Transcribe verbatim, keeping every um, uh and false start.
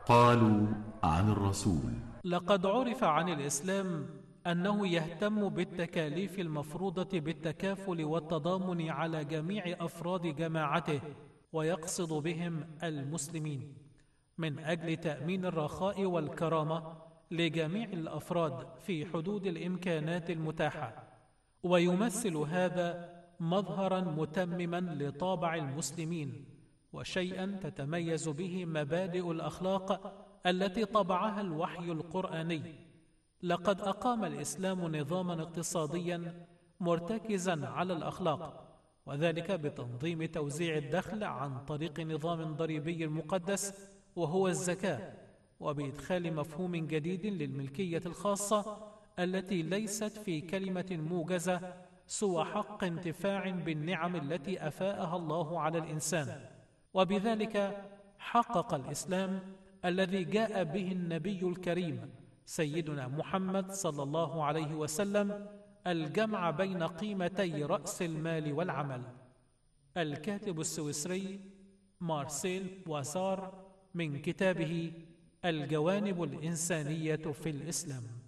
قالوا عن الرسول: لقد عرف عن الإسلام أنه يهتم بالتكاليف المفروضة بالتكافل والتضامن على جميع أفراد جماعته، ويقصد بهم المسلمين، من أجل تأمين الرخاء والكرامة لجميع الأفراد في حدود الإمكانات المتاحة. ويمثل هذا مظهرا متمما لطابع المسلمين، وشيئا تتميز به مبادئ الأخلاق التي طبعها الوحي القرآني. لقد أقام الإسلام نظاما اقتصاديا مرتكزا على الأخلاق، وذلك بتنظيم توزيع الدخل عن طريق نظام ضريبي مقدس وهو الزكاة، وبإدخال مفهوم جديد للملكية الخاصة التي ليست في كلمة موجزة سوى حق انتفاع بالنعم التي أفاءها الله على الإنسان. وبذلك حقق الإسلام الذي جاء به النبي الكريم سيدنا محمد صلى الله عليه وسلم الجمع بين قيمتي رأس المال والعمل. الكاتب السويسري مارسيل بواسار من كتابه الجوانب الإنسانية في الإسلام.